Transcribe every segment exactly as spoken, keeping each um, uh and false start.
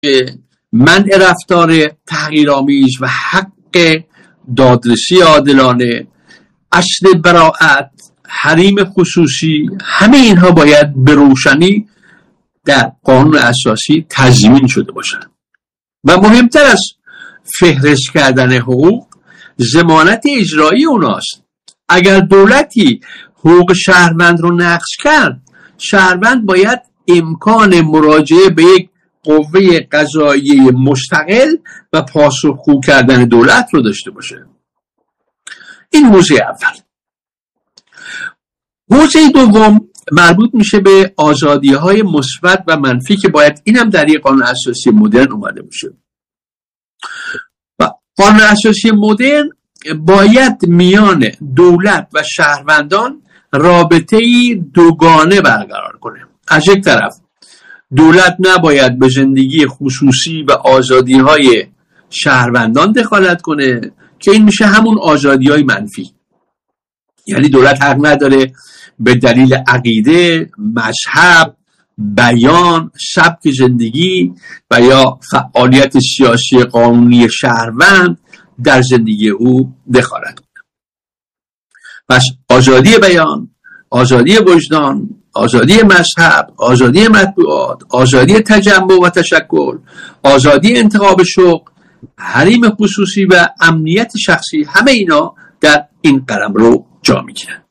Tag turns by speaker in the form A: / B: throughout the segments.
A: منع رفتار تحقیرآمیز و حق دادرسی عادلانه، اصل براءت، حریم خصوصی، همه اینها باید به روشنی در قانون اساسی تضمین شده باشند. و مهمتر از فهرست کردن حقوق، ضمانت اجرایی اوناست. اگر دولتی حقوق شهروند رو نقض کرد، شهروند باید امکان مراجعه به یک قوه قضاییه مستقل و پاسخگو کردن دولت رو داشته باشه. این موضوع اول. موضوع دوم مربوط میشه به آزادی‌های مثبت و منفی که باید اینم در یک قانون اساسی مدرن اومده باشه. و قانون اساسی مدرن باید میان دولت و شهروندان رابطه‌ای دوگانه برقرار کنه. از یک طرف دولت نباید به زندگی خصوصی و آزادی‌های شهروندان دخالت کنه که این میشه همون آزادی‌های منفی. یعنی دولت حق نداره به دلیل عقیده، مذهب، بیان، سبک زندگی و یا فعالیت سیاسی قانونی شهروند در زندگی او دخالت کنه. پس آزادی بیان، آزادی وجدان، آزادی مذهب، آزادی مطبوعات، آزادی تجمع و تشکل، آزادی انتخاب شغل، حریم خصوصی و امنیت شخصی، همه اینا در این قلمرو جا میگیرن.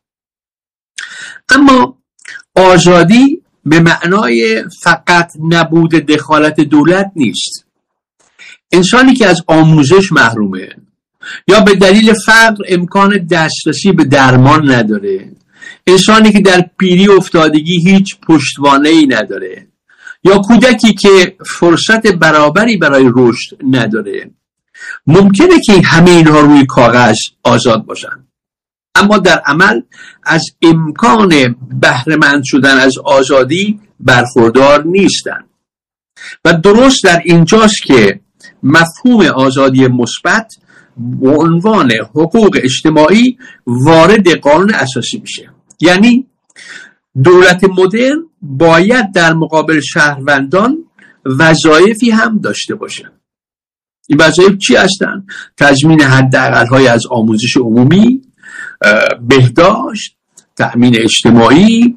A: اما آزادی به معنای فقط نبود دخالت دولت نیست. انسانی که از آموزش محرومه یا به دلیل فقر امکان دسترسی به درمان نداره، انسانی که در پیری افتادگی هیچ پشتوانه‌ای نداره، یا کودکی که فرصت برابری برای رشد نداره، ممکنه که همه اینها روی کاغذ آزاد باشن، اما در عمل از امکان بهره‌مند شدن از آزادی برخوردار نیستن. و درست در اینجاست که مفهوم آزادی مثبت به عنوان حقوق اجتماعی وارد قانون اساسی میشه. یعنی دولت مدرن باید در مقابل شهروندان وظایفی هم داشته باشه. این وظایف چی هستن؟ تضمین حداقل‌های از آموزش عمومی، بهداشت، تأمین اجتماعی،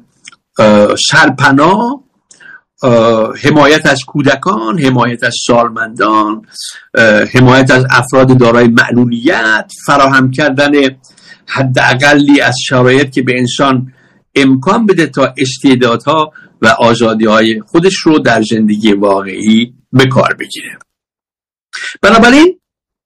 A: سرپناه، حمایت از کودکان، حمایت از سالمندان، حمایت از افراد دارای معلولیت، فراهم کردن حداقلی از شرایط که به انسان امکان بده تا استعدادها و آزادی‌های خودش رو در زندگی واقعی به کار بگیره. بنابراین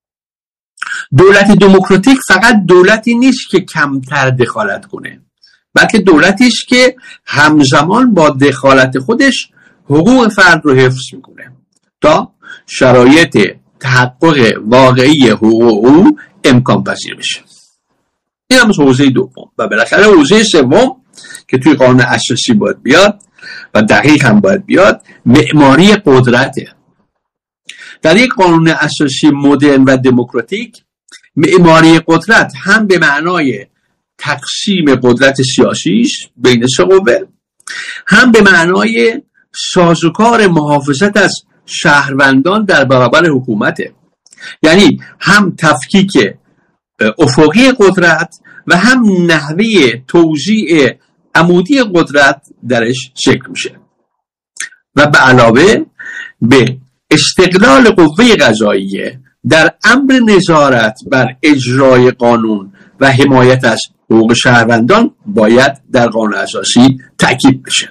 A: دولت دموکراتیک فقط دولتی نیست که کمتر دخالت کنه، بلکه دولتی است که همزمان با دخالت خودش حقوق فرد رو حفظ میکنه تا شرایط تحقق واقعی حقوق او امکان پذیر بشه. این هم حوزه دوم. و بالاخره حوزه سوم که توی قانون اساسی باید بیاد و دقیق هم باید بیاد، معماری قدرته. در یک قانون اساسی مدرن و دموکراتیک، معماری قدرت هم به معنای تقسیم قدرت سیاسیش بین سه قوه، هم به معنای سازوکار محافظت از شهروندان در برابر حکومته. یعنی هم تفکیک افقی قدرت و هم نحوه توزیع عمودی قدرت درش شکل میشه. و به علاوه به استقلال قوه قضاییه در امر نظارت بر اجرای قانون و حمایت از حقوق شهروندان باید در قانون اساسی تاکید بشه.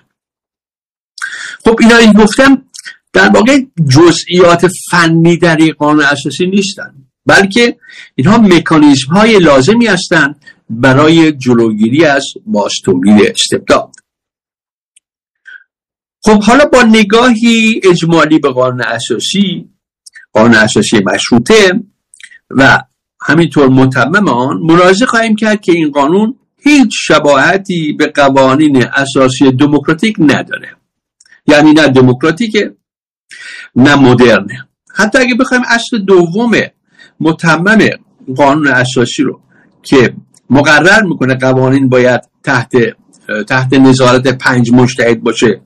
A: خب اینا این گفتم در واقع جزئیات فنی در این قانون اساسی نیستن، بلکه اینها مکانیزم های لازمی هستند برای جلوگیری از بازتولید استبداد. خب حالا با نگاهی اجمالی به قانون اساسی، قانون اساسی مشروطه و همینطور متمم آن، ملاحظه خواهیم کرد که این قانون هیچ شباهتی به قوانین اساسی دموکراتیک نداره. یعنی نه دموکراتیکه نه مدرنه. حتی اگه بخوایم اصل دوم متمم قانون اساسی رو که مقرر میکنه قوانین باید تحت تحت نظارت پنج مجتهد باشه،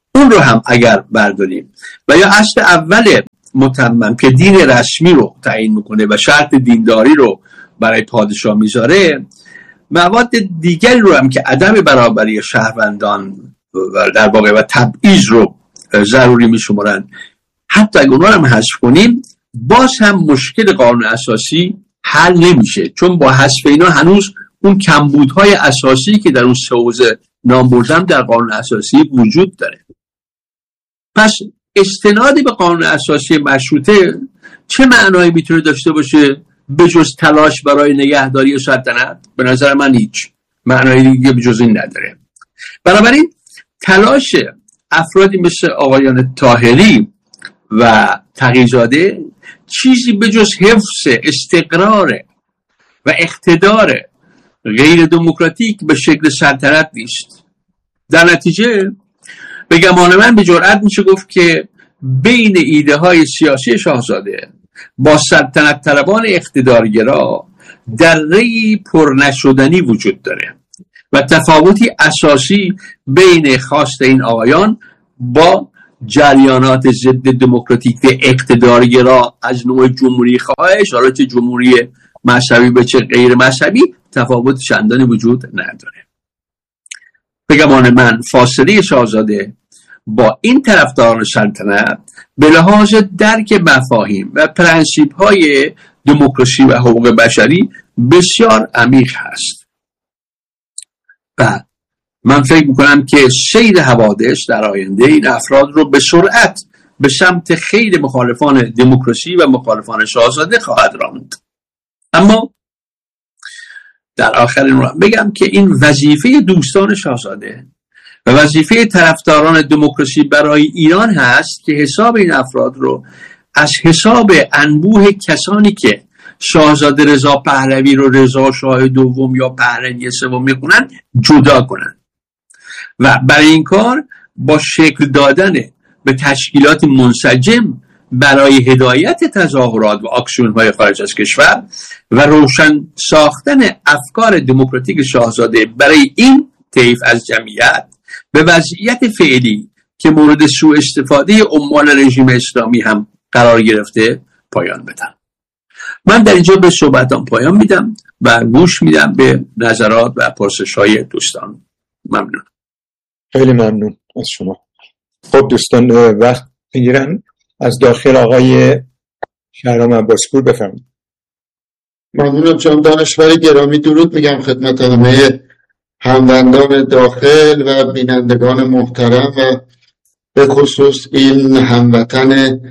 A: اون رو هم اگر برداریم و یا اصل اول متمم که دین رسمی رو تعیین میکنه و شرط دینداری رو برای پادشاه میذاره، مواد دیگری رو هم که عدم برابری شهروندان و در واقع و تبعیض رو ضروری میشمارن، حتی اگه اونها رو هم حذف کنیم باز هم مشکل قانون اساسی حل نمیشه، چون با حذف اینا هنوز اون کمبودهای اساسی که در اون سه حوزه نام بردم در قانون اساسی وجود داره. پس استنادی به قانون اساسی مشروطه چه معنایی میتونه داشته باشه به جز تلاش برای نگهداری سلطنت؟ به نظر من هیچ معنایی دیگه به جز این نداره. بنابراین تلاش افرادی مثل آقایان طاهری و تقی‌زاده چیزی به جز حفظ استقرار و اقتدار غیر دموکراتیک به شکل سلطنت نیست. در نتیجه به گمان من به جرئت میشه گفت که بین ایده های سیاسی شاهزاده با سلطنت طلبان اقتدارگرا دره‌ای پر نشدنی وجود داره و تفاوتی اساسی بین خواست این آقایان با جریانات ضد دموکراتیک اقتدارگرا از نوع جمهوری خواهش، حالا چه جمهوری مذهبی به چه غیر مذهبی، تفاوت چندانی وجود نداره. به گمان من فاصله شاهزاده با این طرفداران سلطنت به لحاظ درک مفاهیم و پرنسیپ های دموکراسی و حقوق بشری بسیار عمیق هست و من فکر میکنم که سیر حوادث در آینده این افراد رو به سرعت به سمت خیلی مخالفان دموکراسی و مخالفان شاهزاده خواهد راند. اما در آخر این رو بگم که این وظیفه دوستان شاهزاده و وظیفه طرفداران دموکراسی برای ایران هست که حساب این افراد رو از حساب انبوه کسانی که شاهزاده رضا پهلوی رو رضا شاه دوم یا پهلوی سوم میخونن جدا کنن و برای این کار با شکل دادن به تشکیلات منسجم برای هدایت تظاهرات و آکسیون‌های خارج از کشور و روشن ساختن افکار دموکراتیک شاهزاده برای این طیف از جمعیت به وضعیت فعلی که مورد سوء استفاده عمال رژیم اسلامی هم قرار گرفته پایان بدم. من در اینجا به صحبتام پایان میدم و گوش میدم به نظرات و پرسش‌های دوستان. ممنون.
B: خیلی ممنون از شما. خب دوستان وقت میگیرن. از داخل آقای شهرام عباسپور بفرمایید.
C: ممنونم جناب دانشور گرامی. درود میگم خدمت همه هموندان داخل و بینندگان محترم و به خصوص این هموطن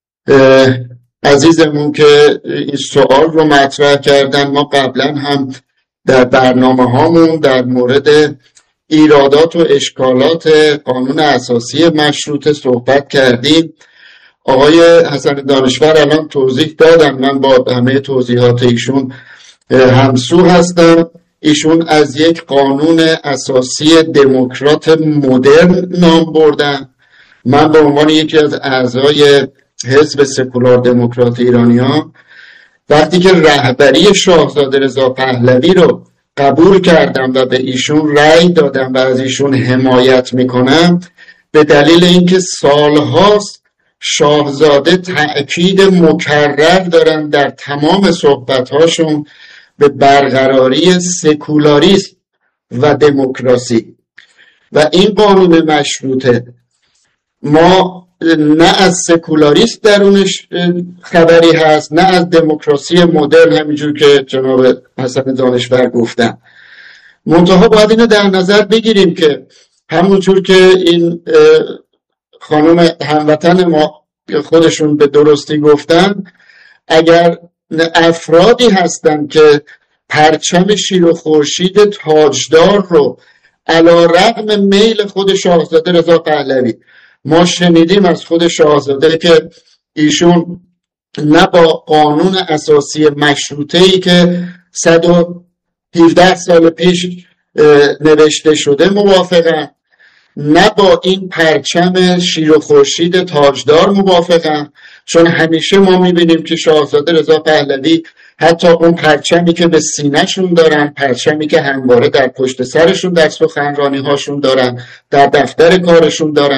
C: عزیزمون که این سوال رو مطرح کردن. ما قبلا هم در برنامه هامون در مورد ایرادات و اشکالات قانون اساسی مشروطه صحبت کردیم. آقای حسن دانشور الان توضیح دادن، من با همه توضیحات ایشون همسو هستم. ایشون از یک قانون اساسی دموکرات مدرن نام بردن. من به عنوان یکی از اعضای حزب سکولار دموکرات ایرانیان وقتی که رهبری شاهزاده رضا پهلوی رو قبول کردم و به ایشون رأی دادم و از ایشون حمایت میکنم، به دلیل اینکه سالهاست شاهزاده تأکید مکرر دارن در تمام صحبت‌هاشون به برقراری سکولاریسم و دموکراسی و این قانون مشروطه ما نه از سکولاریسم درونش خبری هست نه از دموکراسی مدرن، همینجور که جناب حسن دانشور گفتن. منتها باید اینو در نظر بگیریم که همونجور که این خانم هموطن ما خودشون به درستی گفتن، اگر افرادی هستن که پرچم شیر و خورشید تاجدار رو علی رغم میل خود شاهزاده رضا پهلوی، ما شنیدیم از خود شاهزاده که ایشون نه با قانون اساسی مشروطه‌ای که صد و هفده سال پیش نوشته شده موافقن، نه با این پرچم شیر و خورشید تاجدار موافقن، چون همیشه ما میبینیم که شاهزاده رضا پهلوی حتی اون پرچمی که به سینه‌شون دارن، پرچمی که همواره در پشت سرشون در سخنرانی هاشون دارن، در دفتر کارشون دارن،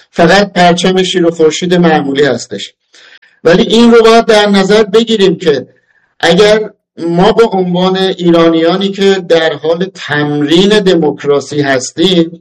C: فقط پرچم شیر و خورشید معمولی هستش. ولی این رو باید در نظر بگیریم که اگر ما به عنوان ایرانیانی که در حال تمرین دموکراسی هستیم،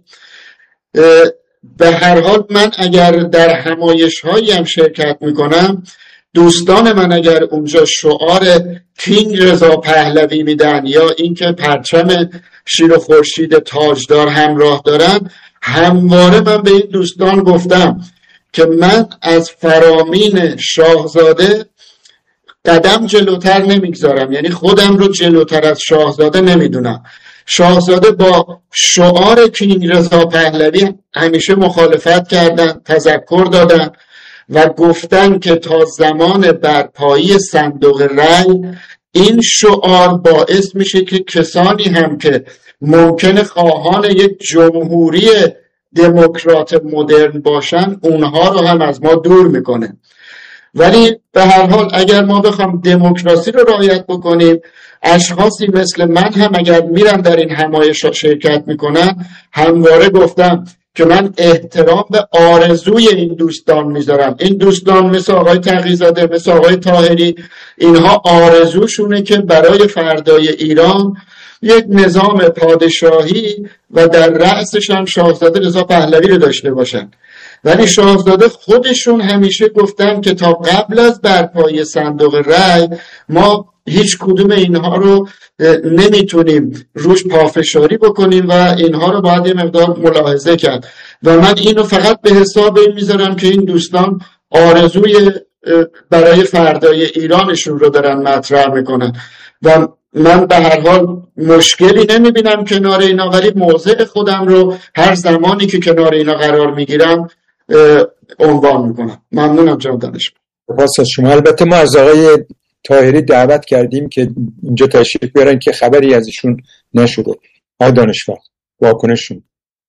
C: به هر حال من اگر در همایش هایی هم شرکت میکنم، دوستان من اگر اونجا شعار کینگ رضا پهلوی میدن یا اینکه پرچم شیر و خورشید تاجدار همراه دارن، همواره من به این دوستان گفتم که من از فرامین شاهزاده قدم جلوتر نمیگذارم، یعنی خودم رو جلوتر از شاهزاده نمیدونم. شاهزاده با شعار کینگ رضا پهلوی همیشه مخالفت کردن، تذکر دادن و گفتن که تا زمان برپایی صندوق رای این شعار باعث میشه که کسانی هم که ممکنه خواهان یک جمهوری دموکرات مدرن باشن اونها رو هم از ما دور میکنه. ولی به هر حال اگر ما بخوام دموکراسی رو رعایت بکنیم، اشخاصی مثل من هم اگر میرن در این همایشات شرکت میکنن، همواره گفتم که من احترام به آرزوی این دوستان میذارم. این دوستان مثل آقای تقی‌زاده، مثل آقای طاهری، اینها آرزوشونه که برای فردای ایران یک نظام پادشاهی و در رأسش هم شاهزاده رضا پهلوی رو داشته باشن. ولی شاهزاده خودشون همیشه گفتن که تا قبل از برپایی صندوق رای ما هیچ کدوم اینها رو نمیتونیم روش پافشاری بکنیم و اینها رو باید یه مقدار ملاحظه کرد و من اینو فقط به حساب این میذارم که این دوستان آرزوی برای فردای ایرانشون رو دارن مطرح میکنن و من به هر حال مشکلی نمیبینم کنار اینا، ولی موضع خودم رو هر زمانی که کنار اینا قرار میگیرم عنوان میکنم. ممنونم جناب دانشمند.
B: سپاس از شما. البته ما از آقای طاهری دعوت کردیم که اینجا تشریف بیارن که خبری از ایشون نشده. آقای دانشمند واکنششون.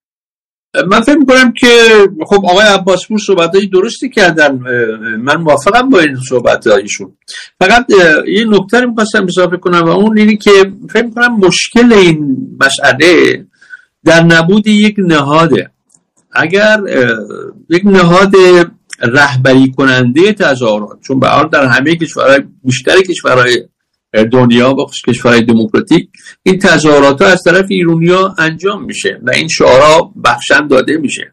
A: من فکر میکنم که خب آقای عباسپور صحبتایی درستی کردن، من موافقم با این صحبتایشون. فقط یه نکته رو می‌خواستم اضافه کنم و اون اینه که فکر میکنم مشکل این مسئله در نبود یک نهاده. اگر یک نهاد رهبری کننده تظاهرات، چون به حال در همه کشورهای بیشتر کشورهای دنیا و خصوص کشورهای دموکراتیک این تظاهرات ها از طرف ایرانی‌ها انجام میشه و این شعارها بخشن داده میشه.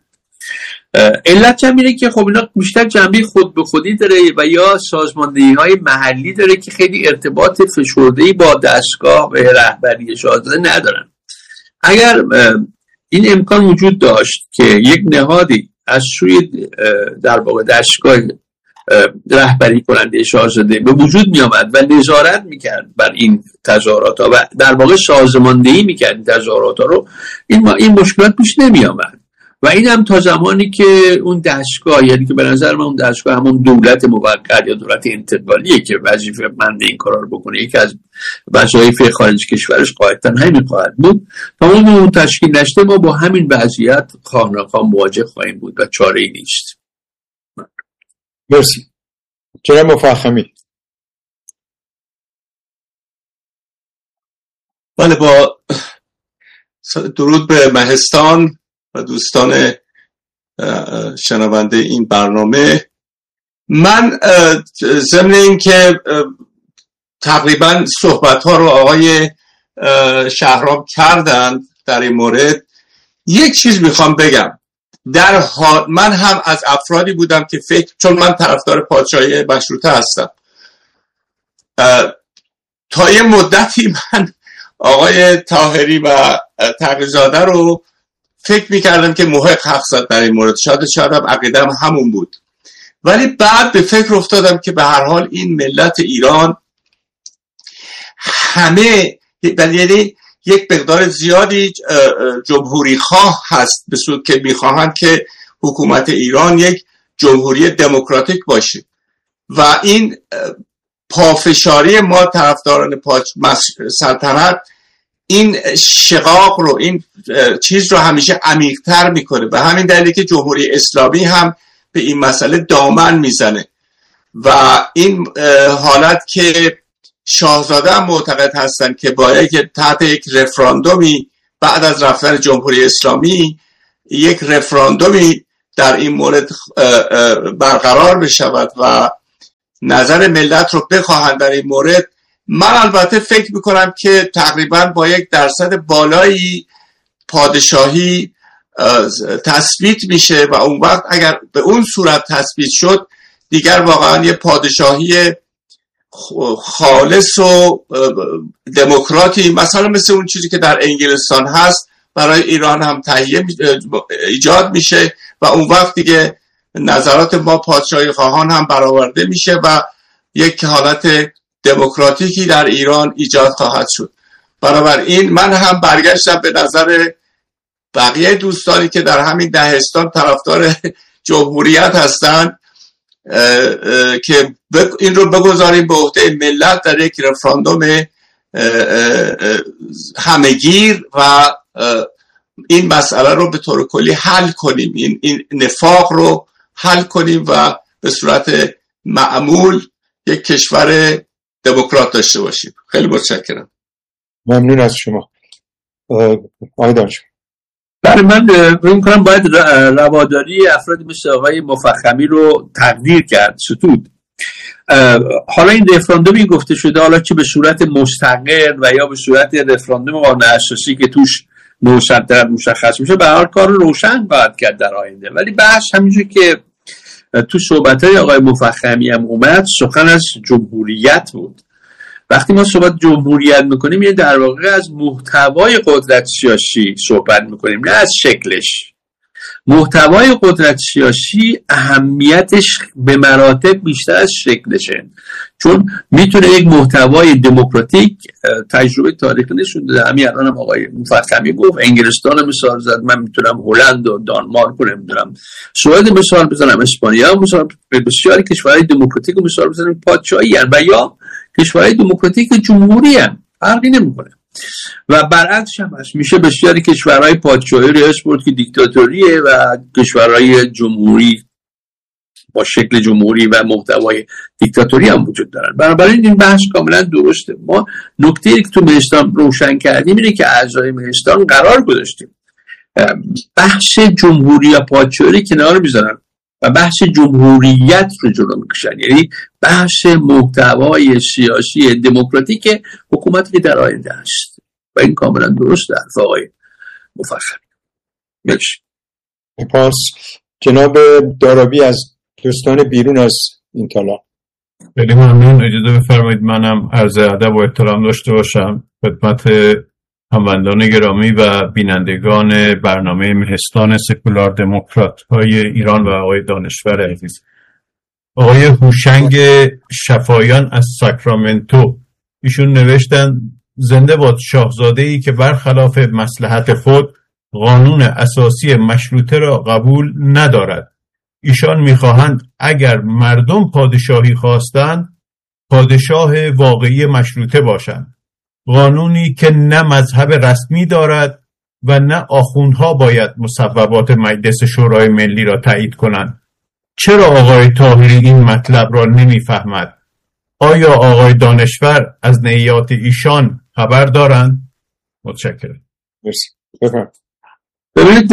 A: علت هم اینه که خب اینا بیشتر جنبه خود به خودی داره و یا سازماندهی‌های محلی داره که خیلی ارتباط فشرده‌ای با دستگاه و رهبری شاهزاده ندارن. اگر این امکان وجود داشت که یک نهادی از سوی در واقع دستگاه رهبری کننده شاهزاده به وجود می آمد و نظارت میکرد بر این تظاهرات ها و در واقع سازماندهی میکرد این تظاهرات ها رو، این این مشکلات پیش نمی آمد و این هم تا زمانی که اون دستگاه، یعنی که به نظر من اون دستگاه همون دولت موقت یا دولت انتقالیه که وظیفه مند این کارا رو بکنه، یکی از وظایف خارج کشورش قاعدتاً همین خواهد بود. تا اون تشکیل نشده ما با همین وضعیت خواهناخواه مواجه خواهیم بود و چاره‌ای نیست.
B: مرسی. جناب مفخمی.
D: بله، با درود به مهستان و دوستان شنونده این برنامه، من ضمن این که تقریبا صحبت ها رو آقای شهرام کردن در این مورد، یک چیز میخوام بگم. در حال من هم از افرادی بودم که فکر، چون من طرفدار پادشاهی مشروطه هستم، تا یه مدتی من آقای طاهری و تقی‌زاده رو فکر میکردم که محق حق زد در این مورد، شاید شاید هم عقیدم همون بود. ولی بعد به فکر افتادم که به هر حال این ملت ایران همه، یعنی یک مقدار زیادی جمهوری خواه هست، به صورت که میخواهند که حکومت ایران یک جمهوری دموکراتیک باشه و این پافشاری ما طرفداران سلطنت این شقاق رو، این چیز رو همیشه عمیق‌تر میکنه. به همین دلیلی که جمهوری اسلامی هم به این مسئله دامن میزنه و این حالت که شاهزاده هم معتقد هستن که باید که تحت یک رفراندومی بعد از رفتن جمهوری اسلامی یک رفراندومی در این مورد برقرار بشود و نظر ملت رو بخواهند در این مورد، من البته فکر میکنم که تقریبا با یک درصد بالایی پادشاهی تثبیت میشه و اون وقت اگر به اون صورت تثبیت شد دیگر واقعا یه پادشاهی خالص و دموکراتی مثلا مثل اون چیزی که در انگلستان هست برای ایران هم تهیه ایجاد میشه و اون وقت دیگه نظرات ما پادشاهی خواهان هم برآورده میشه و یک حالت دموکراتیکی در ایران ایجاد خواهد شد. بنابراین من هم برگشتم به نظر بقیه دوستانی که در همین دهستان طرفدار جمهوریت هستند که این رو بگذاریم به عهده ملت در یک رفراندوم همهگیر و این مسئله رو به طور کلی حل کنیم، این, این نفاق رو حل کنیم و به صورت معمول یک کشور دموکرات داشته باشیم. خیلی متشکرم.
B: ممنون از شما. آقای دانشور.
A: برای من فکر می‌کنم باید رواداری افراد مثل آقای مفخمی رو تقدیر کرد، ستود. حالا این رفراندومی گفته شده، حالا چه به صورت مستقل و یا به صورت رفراندوم قانون اساسی که توش نوشن طرف مشخص میشه، به هر کار روشن باید کرد در آینده. ولی بحث همینجور که تو صحبت‌های آقای مفخمی هم اومد، سخن از جمهوریت بود. وقتی ما صحبت جمهوریت میکنیم یه در واقع از محتوای قدرت سیاسی صحبت میکنیم، نه از شکلش. محتوای قدرت سیاسی اهمیتش به مراتب بیشتر از شکلشه، چون میتونه یک محتوای دموکراتیک، تجربه تاریخی نشون داده. همین الان هم آقای مفخمی گفت انگلستان مثال زد، من میتونم هلند و دانمارک رو نمیدونم سوئد مثال بزنم، اسپانیا مثال، بسیاری کشورهای دموکراتیک مثال بزنم پادشاهی هستند و یا کشورهای دموکراتیک جمهوری هستند، فرقی نمیکنه. و برعکسش هم هست، میشه بسیاری کشورهای پادشاهی رو اسپورت که دیکتاتوریه و کشورهای جمهوری با شکل جمهوری و محتوای دیکتاتوری هم وجود دارن. بنابراین این بحث کاملا درسته. ما نکته‌ای که تو مهستان روشن کردیم اینه که اعضای مهستان قرار گذاشتیم بحث جمهوری یا پادشاهی کنار میذارن و بحث جمهوریت رو جلو میکشن، یعنی بحث محتوای سیاسی دموکراتیک حکومتی که در آینده است و این کاملا درست در آقای مفخمی. مرسی.
B: پس جناب دارابی از دوستان بیرون از این تالار.
E: خیلی ممنون. اجازه بفرمایید منم عرض ادب و احترام داشته باشم خدمت هموندان گرامی و بینندگان برنامه مهستان سکولار دموکرات های ایران و آقای دانشور عزیز. آقای هوشنگ شفایان از ساکرامنتو ایشون نوشتن زنده باد شاهزاده‌ای که برخلاف مصلحت خود قانون اساسی مشروطه را قبول ندارد. ایشان میخواهند اگر مردم پادشاهی خواستند پادشاه واقعی مشروطه باشند، قانونی که نه مذهب رسمی دارد و نه آخوندها باید مصوبات مجلس شورای ملی را تایید کنند. چرا آقای طاهری این مطلب را نمیفهمد؟ آیا آقای دانشور از نیات ایشان خبر دارند؟ متشکرم.
B: مرسی. بفرمایید.
A: ببینید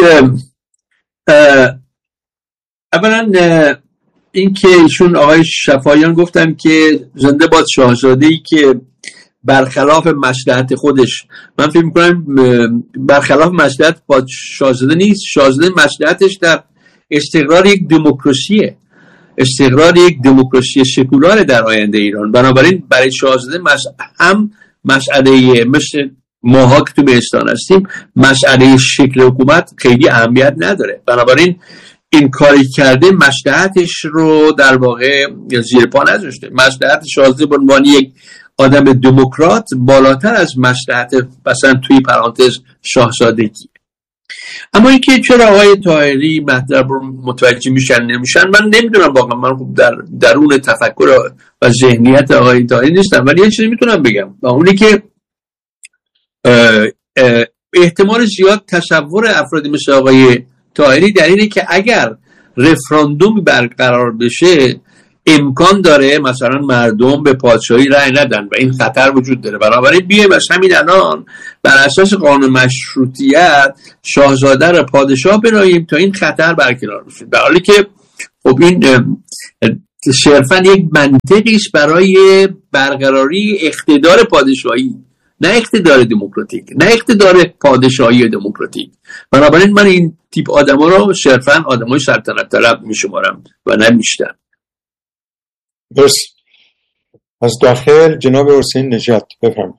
A: اولا این که ایشون آقای شفایان گفتن که زنده باد شاهزاده‌ای که برخلاف مصلحت خودش، من فکر می‌کنم برخلاف مصلحت با شاهزاده نیست، شاهزاده مصلحتش در استقرار یک دموکراسیه، استقرار یک دموکراسی سکولار در آینده ایران. بنابراین برای شاهزاده مش... هم مسئله مثل ماها که تو بهستان هستیم مسئله شکل حکومت خیلی اهمیت نداره. بنابراین این کاری کرده مصلحتش رو در واقع زیر پا نذاشته. مصلحت شاهزاده به عنوان یک آدم دموکرات بالاتر از مصلحت مثلا توی پرانتز شاهزادگی. اما اینکه چرا آقای طاهری مطلب رو متوجه میشن نمیشن من نمیدونم واقعا. من خوب در درون تفکر و ذهنیت آقای طاهری نیستم، ولی یه چیزی میتونم بگم و اونی که اه اه احتمال زیاد تصور افرادی مثل آقای طاهری در اینه که اگر رفراندوم برقرار بشه امکان داره مثلا مردم به پادشاهی رأی ندن و این خطر وجود داره. بنابراین بیایم از همین الان بر اساس قانون مشروطیت شاهزاده رو پادشاه بنامیم تا این خطر برکنار بشه، در حالی که خب این صرفاً یک منطقی است برای برقراری اقتدار پادشاهی، نه اقتدار دموکراتیک، نه اقتدار پادشاهی دموکراتیک. بنابراین من این تیپ آدما رو صرفاً آدمای سلطنت طلب میشمارم و نه بیشتر.
B: درست. از داخل جناب حسین نژاد بفرمایید.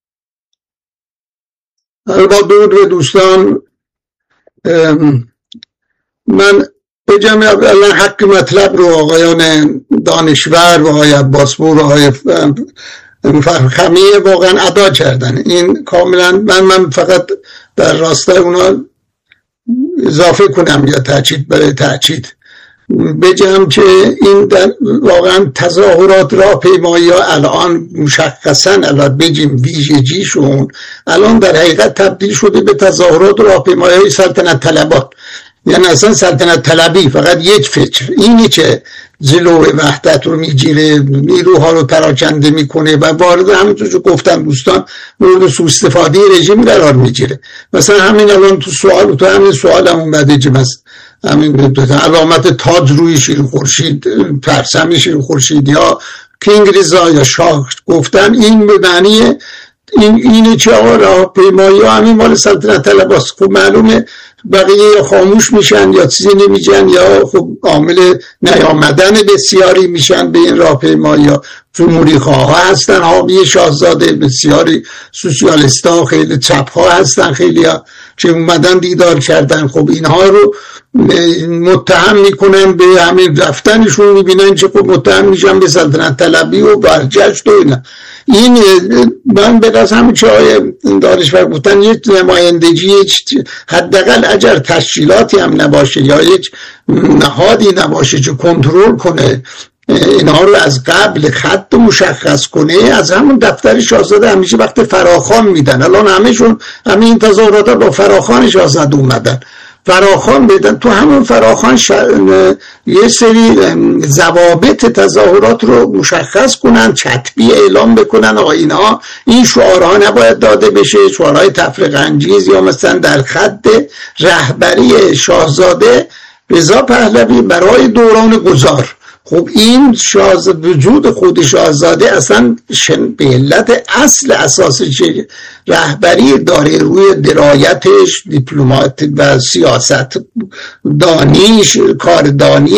F: با درود به دوستان، من به جمع اولا حق مطلب رو آقایان دانشور و آقای عباسپور و آقای خمی واقعا ادا کردن. این کاملا من من فقط در راستای اونا اضافه کنم یا تأکید برای تأکید بگم که این واقعا تظاهرات راهپیمایی ها الان مشخصا الان بگیم ویژگیشون الان در حقیقت تبدیل شده به تظاهرات راهپیمایی های سلطنت طلبات. یعنی اصلا سلطنت طلبی فقط یک فکر اینی که جلو وحدت رو میگیره، نیروها رو پراکنده میکنه و وارد همونطور که گفتم دوستان مورد سوء استفاده رژیم قرار میگیره. مثلا همین الان تو سوال تو همین سوال هم اومده که مثلا همین علامت تاج روی شیر خورشید، پرچم شیر خورشید یا کینگ ریزا یا شاه گفتن، این به معنی این اینه که آقا راهپیمایی ها همین مال سلطنت طلباست. خب معلومه بقیه خاموش میشن یا چیزی نمیگن یا خب عامل نیامدن بسیاری میشن به این راهپیمایی ها. جمهوری خواه ها هستن حامی شاهزاده، بسیاری سوسیالیست ها خیلی چپ ها هستن، خیلی ها که اومدن دیدار کردن. خب اینها رو متهم میکنن به همین رفتنشون، میبینن که خب متهم میشن به سلطنت طلبی و برجشت و اینا. این من به از همین که های دانشور گفتن یک نمایندگی حداقل اگر تشکیلاتی هم نباشه یا یک نهادی نباشه که کنترل کنه اینها رو از قبل خط مشخص کنه، از همون دفتر شاهزاده همیشه وقت فراخوان میدن. الان همهشون همین این تظاهرات با فراخوان شاهزاده اومدن، فراخوان بدن تو همون فراخوان شا... یه سری ضوابط تظاهرات رو مشخص کنن، کتبی اعلام بکنن آقا اینها این شعارها نباید داده بشه، شعارهای تفرقه انگیز یا مثلا در خط رهبری شاهزاده رضا پهلوی برای دوران گذار. خب این شاهزاده وجود خود شاهزاده اصلا به علت اصل اساسی که رهبری داره روی درایتش، دیپلمات و سیاست دانیش، کاردانی،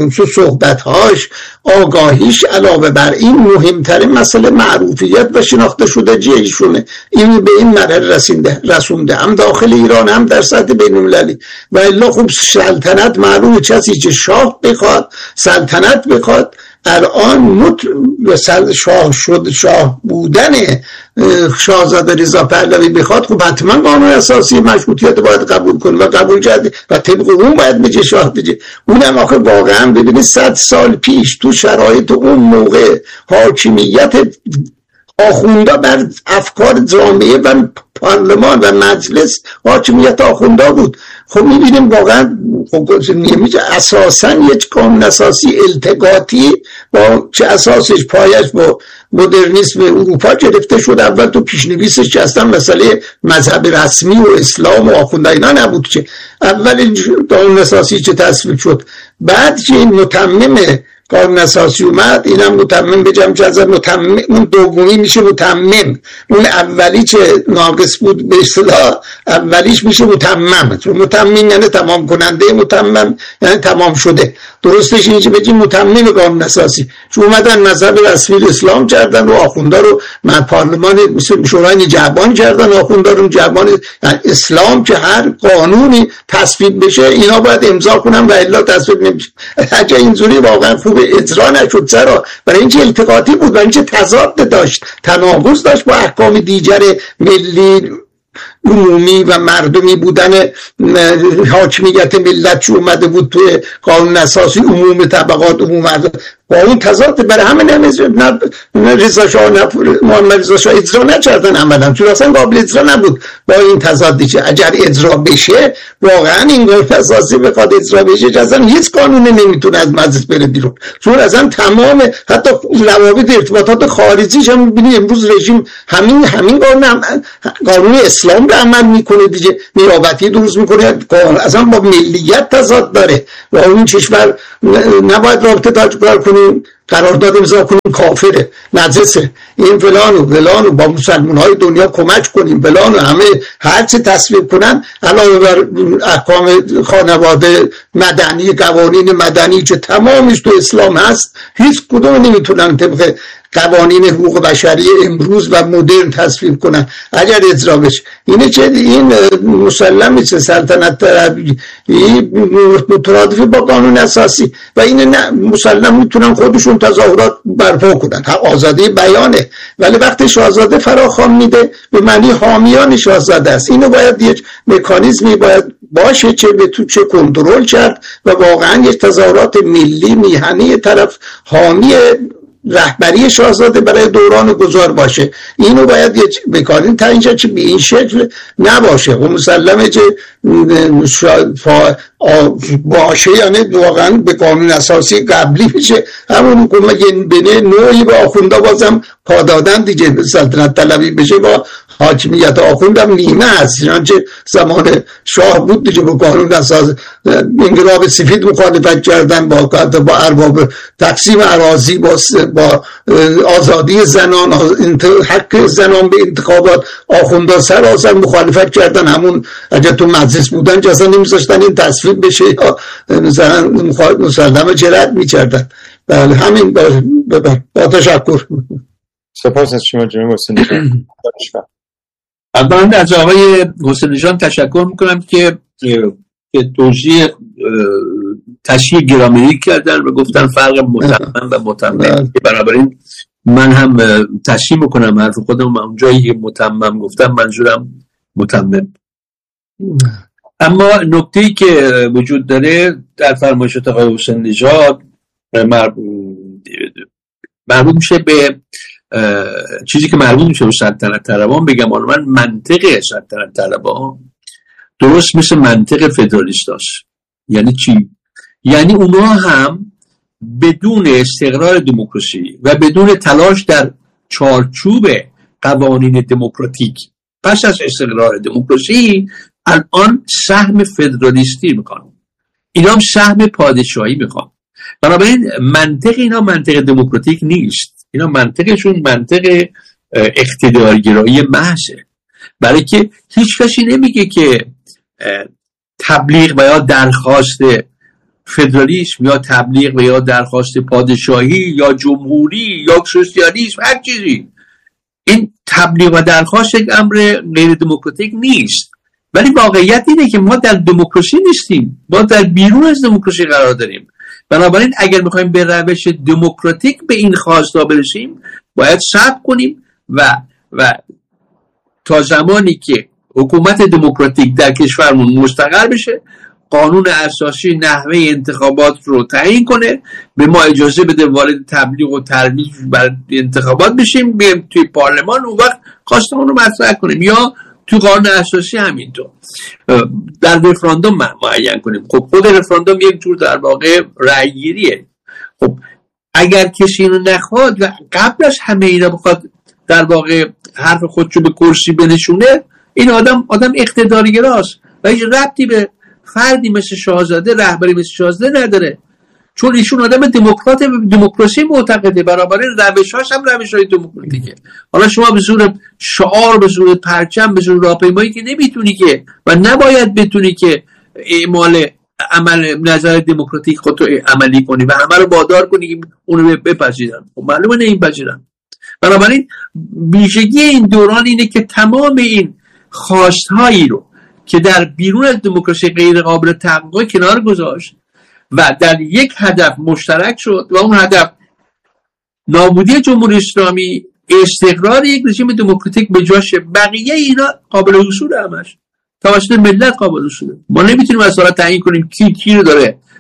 F: صحبتهاش، آگاهیش، علاوه بر این مهمترین مسئله معروفیت و شناخته شدگی ایشونه. این به این مرحله رسونده رسونده هم داخل ایران هم در سطح بین‌المللی. و الا خب سلطنت معلومه کسی که شاه بخواد سلطنت بخواد الان مت شاه شد شاه بودن شاهزاده رضا پهلوی بخواد خب حتما قانون اساسی مشروطیت باید قبول کنه و قبول کرده و طبق اون باید بگه شاه بگه. اونم آخه واقعا ببینید صد سال پیش تو شرایط اون موقع حاکمیت آخوندا بر افکار جامعه و پارلمان و مجلس حاکمیت آخوندا بود. خب میبینیم واقعا نمیشه اساسا یک قانون اساسی التقاطی با چه اساسش پایش با مدرنیسم اروپا گرفته شد. اول تو پیشنویسش که اصلا مسئله مذهب رسمی و اسلام و آخونده اینا نبود که اول قانون اساسی که تصویب شد. بعد که این متمم قانون اساسی اومد اینم متمم بجم که از متمم اون دومی میشه متمم، اون اولی که ناقص بود به اصطلاح اولیش میشه متمم. متمم یعنی تمام کننده، متمم یعنی تمام شده. درستش اینه که بگیم متمم قانون اساسی. چون اومدن مذهب رسمی اسلام کردن و آخوندا رو من پارلمان مثل شورای نگهبان کردن، آخوندا رو نگهبان یعنی اسلام که هر قانونی تصویب بشه اینا باید امضا کنن و الا تصویب نمیشه. اگه اینجوری واقعا خوب اجرا نشد چرا؟ برای اینکه التقاطی بود، برای اینکه تضاد داشت، تناقض داشت با احکام دیگر ملی عمومی و مردمی بودن حاکمیت ملت چه اومده بود توی قانون اساسی عموم طبقات عموم مردم. با اون تضاد. برای همین هم نه رضا شاه نه محمد رضا شاه اجرا نکردن عملا، چون اصلا قابل اجرا نبود با این تضادی که اگر اجرا بشه واقعا این قانون اساسی بخواد اجرا بشه اصلا هیچ قانونی نمیتونه از مجلس بره بیرون، چون اصلا تمام حتی روابط ارتباطات خارجیش هم می‌بینی امروز رژیم همین همین قانون هم قانون اسلام رو عمل میکنه دیگه، نیابتی درست میکنه، اصلا با ملیت تضاد داره و اون کشور نباید رابطه داشت کنیم قرارداد امضا کنیم کافره نجسه این فلان و فلان و با مسلمان های دنیا کمک کنیم فلان و همه هر چه تصویب کنن علاوه بر احکام خانواده مدنی قوانین مدنی که تمامش تو اسلام هست هیچ کدوم نمیتونن طبق قوانین حقوق بشری امروز و مدرن تصویب کنن اگر اجرا بشه. اینه که این مسلمه چه سلطنت طلبی مترادف با قانون اساسی و این نه مسلم میتونن خودشون تظاهرات برپا کنن، آزادی بیانه، ولی وقتی شاهزاده فراخوان میده به معنی حامیان شاهزاده است. اینو باید یک مکانیزمی باید باشه که به تو چه کنترل کرد و واقعا یک تظاهرات ملی میهنی طرف حامی رهبری شاهزاده برای دوران گذار باشه. اینو باید یه بکارین تا اینجا که به این شکل نباشه و مسلمه که باشه یعنی واقعا به قانون اساسی قبلی بشه همون بینه نوعی به آخونده بازم پا دادن دیگه سلطنت طلبی بشه با حاکمیت آخوندم نیمه هست، چنانچه زمان شاه بود دیگه به قانون اساس انقلاب سفید مخالفت کردن با با ارباب تقسیم اراضی با با آزادی زنان حق زنان به انتخابات آخوندا سراسر مخالفت کردن، همون اگه تو مجلس بودن که اصلا نمیذاشتن این تصویب بشه یا مثلا مسلمه جرأت میکردن. بله همین با, با, با تشکر.
B: سپاس از شما جناب حسین جان.
A: من از آقای حسین جان تشکر میکنم که که توضیح تشریح گرامری کردن و گفتن فرق متمم و متمم، بنابراین من هم تشریح میکنم حرف خودم اون جایی که متمم گفتم منظورم متمم. اما نکته‌ای که وجود داره در فرمایشات آقای حسین نژاد مربوط میشه به چیزی که مربوط میشه به سلطنت طلبان. بگم من منطق سلطنت طلبان درست مثل منطق فدرالیستاست. یعنی چی؟ یعنی اونا هم بدون استقرار دموکراسی و بدون تلاش در چارچوب قوانین دموکراتیک پس از استقرار دموکراسی الان سهم فدرالیستی میخوان، اینا هم سهم پادشاهی میخوان. بنابراین منطق اینا منطق دموکراتیک نیست، اینا منطقشون منطق اقتدارگرایی محضه، برای که هیچ کسی نمیگه که تبلیغ و یا درخواست فدرالیسم یا تبلیغ و یا درخواست پادشاهی یا جمهوری یا سوسیالیسم هر چیزی، این تبلیغ و درخواست یک امر غیر دموکراتیک نیست. ولی واقعیت اینه که ما در دموکراسی نیستیم، ما در بیرون از دموکراسی قرار داریم. بنابراین اگر میخوایم به روش دموکراتیک به این خواستا برسیم باید صبر کنیم و و تا زمانی که حکومت دموکراتیک در کشورمون مستقر بشه، قانون اساسی نحوه انتخابات رو تعیین کنه، به ما اجازه بده وارد تبلیغ و ترویج بر انتخابات بشیم، بریم توی پارلمان اون وقت خواستمون رو مطرح کنیم، یا تو قانون اساسی همینطور در رفراندوم معین کنیم. خب خود رفراندوم یک جور در واقع رأی گیریه. خب اگر کسی اینو نخواد و قبل از همه اینا بخواد در واقع حرف خودشو به کرسی بنشونه، این آدم آدم اقتدارگراست و هیچ ربطی به فردی مثل شاهزاده، رهبری مثل شاهزاده نداره، چون ایشون آدم دموکرات دموکراسی معتقده، برابر روش‌هاش هم روش‌های دموکراتیکه. حالا شما به زور شعار، به زور پرچم، به زور راهپیمایی که نمیتونی که و نباید بتونی که اعمال عمل نظر دموکراتیک خودتو عملی کنی و همه رو وادار کنی که اونو بپذیرن. خب معلومه نه این پذیرن. بنابراین ویژگی این دوران اینه که تمام این خواستهایی رو که در بیرون از دموکراسی غیر قابل تحقق کنار گذاشت و در یک هدف مشترک شد و اون هدف نابودی جمهوری اسلامی، استقرار یک رژیم دموکراتیک به جاش. بقیه اینا قابل حصول همش توسط ملت قابل حصوله. ما نمیتونیم اصلا تعیین کنیم کی کی رو داره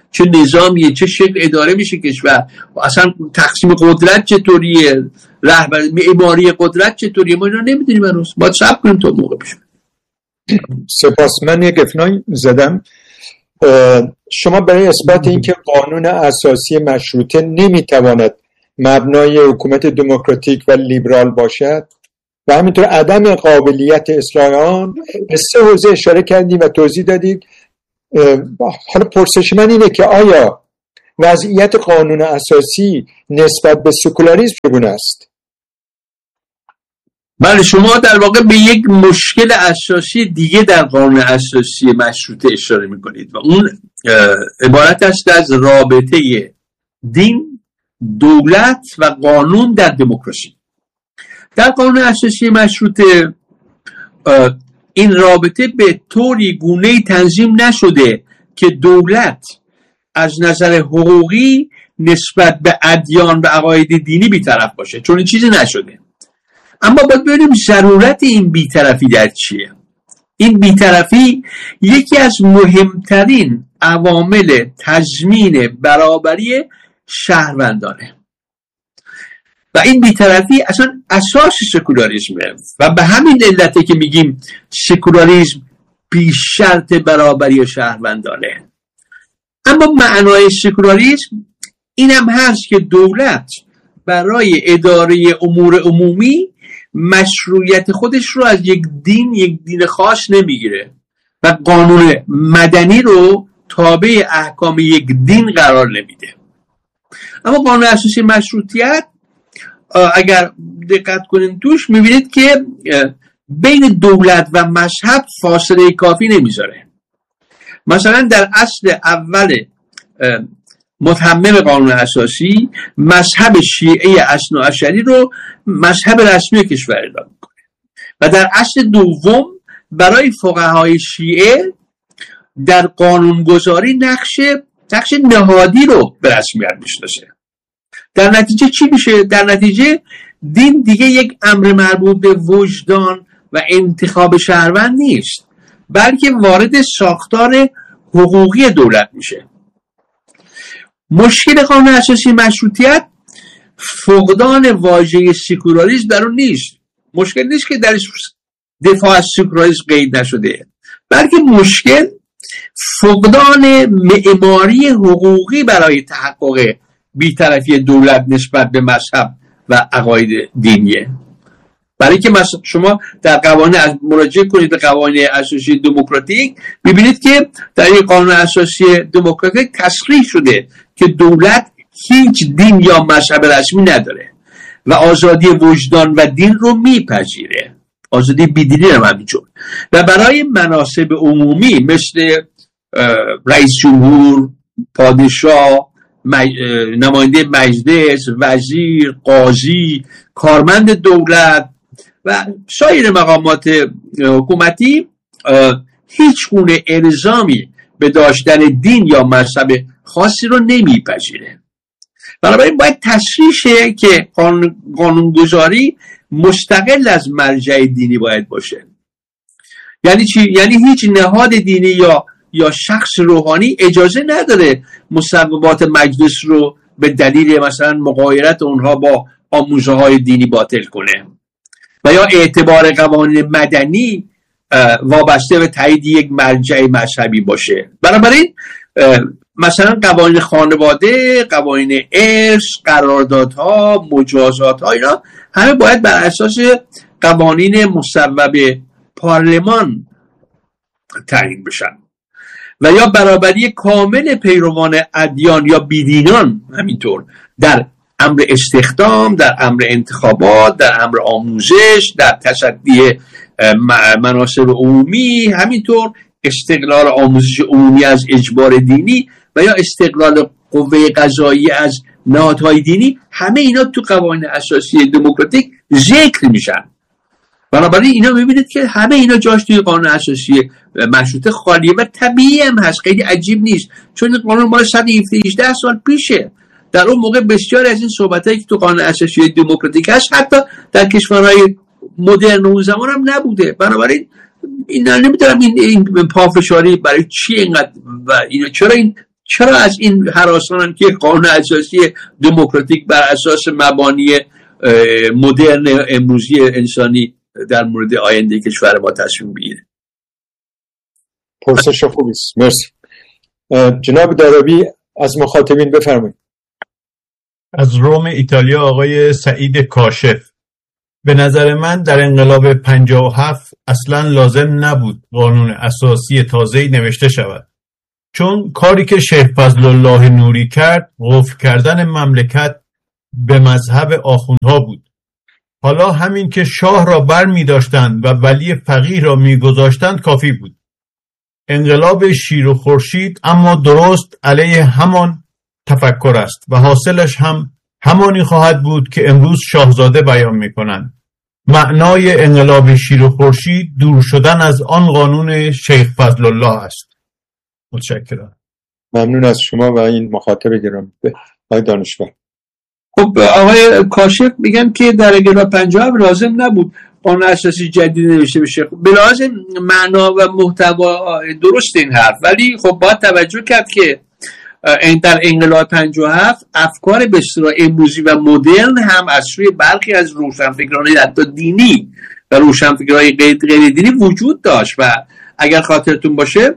A: چه نظامیه، چه شکل اداره میشه کشور، اصلا تقسیم قدرت چطوریه، رهبر معماری قدرت چطوریه، ما اینا نمیدونیم هنوز. باید صبر کنیم تا موقع بشه.
B: سپاس. من یک افنای زدم. شما برای اثبات اینکه قانون اساسی مشروطه نمیتواند مبنای حکومت دموکراتیک و لیبرال باشد و همینطور عدم قابلیت اصلاح آن به سه حوزه اشاره کردید و توضیح دادید. حالا پرسش من اینه که آیا وضعیت قانون اساسی نسبت به سکولاریسم چگونه است؟
A: بله، شما در واقع به یک مشکل اساسی دیگه در قانون اساسی مشروطه اشاره میکنید و اون عبارت است از رابطه دین، دولت و قانون در دموکراسی. در قانون اساسی مشروطه این رابطه به طوری گونه‌ای تنظیم نشده که دولت از نظر حقوقی نسبت به ادیان و عقاید دینی بی‌طرف باشه، چون این چیزی نشده. اما باید ببینیم ضرورت این بی‌طرفی در چیه. این بی‌طرفی یکی از مهمترین عوامل تضمین برابری شهروندانه و این بی‌طرفی اصلا اساس سکولاریسمه و به همین علته که میگیم سکولاریسم بی شرط برابری شهروندانه. اما معنای سکولاریسم این هم هست که دولت برای اداره امور عمومی مشروعیت خودش رو از یک دین یک دین خاص نمیگیره و قانون مدنی رو تابع احکام یک دین قرار نمیده. اما قانون اساسی مشروطیت اگر دقت کنین توش میبینید که بین دولت و مذهب فاصله کافی نمیذاره. مثلا در اصل اول متمم قانون اساسی مذهب شیعه اثنا عشری رو مذهب رسمی کشور اعلام میکنه و در اصل دوم برای فقهای شیعه در قانونگذاری نقش نقش نهادی رو به رسمیت میشناسه. در نتیجه چی میشه؟ در نتیجه دین دیگه یک امر مربوط به وجدان و انتخاب شهروند نیست، بلکه وارد ساختار حقوقی دولت میشه. مشکل قانون اساسی مشروطیت فقدان واژه سکولاریسم در اون نیست. مشکل نیست که در دفاع از سکولاریسم قید نشده، بلکه مشکل فقدان معماری حقوقی برای تحقق بی‌طرفی دولت نسبت به مذهب و عقاید دینیه. برای که شما در قوانین از مراجعه کنید به قوانین اساسی دموکراتیک میبینید که در این قانون اساسی دموکراتیک تصریح شده که دولت هیچ دین یا مذهب رسمی نداره و آزادی وجدان و دین رو میپذیره، آزادی بیدینی هم همینجور. و برای مناصب عمومی مثل رئیس جمهور، پادشاه، مج... نماینده مجلس، وزیر، قاضی، کارمند دولت و سایر مقامات حکومتی هیچ گونه الزامی به داشتن دین یا مذهب خاصی رو نمیپذیره. بنابراین باید تصریح شه که قانون قانونگذاری مستقل از مرجع دینی باید باشه. یعنی چی؟ یعنی هیچ نهاد دینی یا یا شخص روحانی اجازه نداره مصوبات مجلس رو به دلیل مثلا مغایرت اونها با آموزه های دینی باطل کنه و یا اعتبار قوانین مدنی وابسته به تایید یک مرجع مذهبی باشه. بنابراین مثلا قوانین خانواده، قوانین ارث، قراردادها، مجازاتها، اینا همه باید بر اساس قوانین مصوب پارلمان تعیین بشن و یا برابری کامل پیروان ادیان یا بیدینان همینطور در امر استخدام، در امر انتخابات، در امر آموزش، در تصدی مناصب عمومی، همینطور استقلال آموزش عمومی از اجبار دینی و یا استقلال قوه قضاییه از نهادهای دینی، همه اینا تو قوانین اساسی دموکراتیک ذکر میشن. بنابراین اینا میبینید که همه اینا جاش توی قانون اساسی مشروطه خالیه و طبیعی هم هست، خیلی عجیب نیست، چون این قانون مال صد و هجده سال پیشه. در اون موقع بسیاری از این صحبتایی که تو قانون اساسی دموکراتیک هست حتی در کشورهای مدرن اون زمان هم نبوده. بنابراین اینا نمیدونم این این پافشاری برای چی اینقدر و اینا چرا این چرا از این هراسانن که قانون اساسی دموکراتیک بر اساس مبانی مدرن امروزی انسانی در مورد آینده کشور ما تصمیم بگیره؟
B: پرسش خوبی است، مرسی. جناب دارابی از مخاطبین بفرمایید.
E: از روم ایتالیا آقای سعید کاشف: به نظر من در انقلاب پنجاه و هفت اصلا لازم نبود قانون اساسی تازه‌ای نوشته شود، چون کاری که شیخ فضل الله نوری کرد قفل کردن مملکت به مذهب آخوندها بود. حالا همین که شاه را بر می داشتند و ولی فقیه را می گذاشتند کافی بود. انقلاب شیر و خورشید اما درست علیه همان تفکر است و حاصلش هم همانی خواهد بود که امروز شاهزاده بیان می کنند. معنای انقلاب شیر و خورشید دور شدن از آن قانون شیخ فضل الله است. متشکرم.
B: ممنون از شما و این مخاطب گرامی. آقای دانشور.
A: خب آقای کاشف میگن که در انقلاب پنجاه و هفت لازم نبود قانون اساسی جدید نوشته بشه. به لحاظ معنا و محتوا درست این حرف، ولی خب باید توجه کرد که در انقلاب پنجاه و هفت افکار به اصطلاح امروزی و مدرن هم از سوی برخی از روشنفکران حتی دینی و روشنفکران غیر دینی وجود داشت و اگر خاطرتون باشه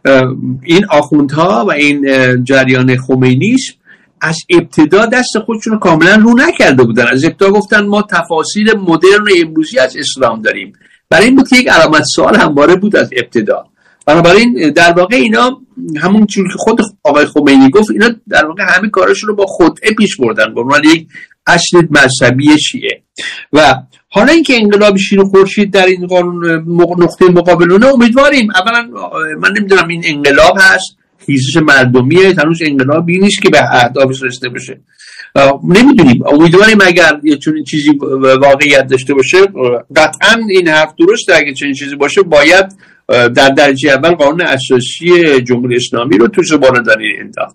A: این آخوندها و این جریان خمینیسم از ابتدا دست خودشون رو کاملا رو نکرده بودن. از ابتدا گفتن ما تفاسیر مدرن امروزی از اسلام داریم. برای این بود که یک علامت سوال همواره بود از ابتدا. بنابراین در واقع اینا همون چیزی که خود آقای خمینی گفت، اینا در واقع همه کارشون رو با خودعه پیش بردن به عنوان یک اصل مذهبی شیعه. و حالا اینکه انقلاب شیر و خورشید در این قانون نقطه مقابلونه، امیدواریم. اولا من نمیدونم این انقلاب هست، خیزش مردمیه، هنوز انقلابی نیست که به اهدافش رسیده بشه، نمیدونیم. امیدواریم اگر یه چنین چیزی واقعیت داشته باشه. قطعا این حرف درسته، اگه چنین چیزی باشه باید در درجه اول قانون اساسی جمهوری اسلامی رو توش بالاداری انداخت.